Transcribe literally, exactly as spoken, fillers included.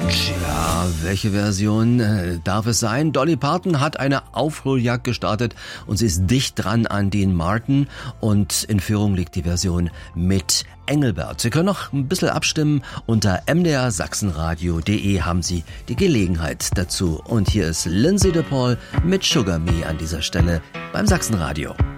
Tja, welche Version äh, darf es sein? Dolly Parton hat eine Aufholjagd gestartet und sie ist dicht dran an Dean Martin und in Führung liegt die Version mit Engelbert. Sie können noch ein bisschen abstimmen. Unter m d r sachsenradio punkt d e haben Sie die Gelegenheit dazu. Und hier ist Lindsay DePaul mit Sugar Me an dieser Stelle beim Sachsenradio.